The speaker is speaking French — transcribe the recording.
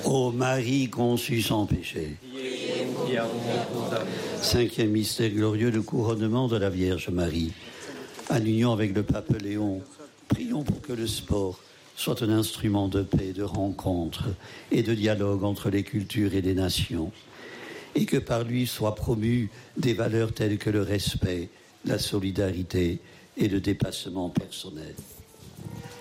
Ô Marie conçue sans péché. Cinquième mystère glorieux, le couronnement de la Vierge Marie. À l'union avec le pape Léon, prions pour que le sport soit un instrument de paix, de rencontre et de dialogue entre les cultures et les nations, et que par lui soient promues des valeurs telles que le respect, la solidarité et le dépassement personnel.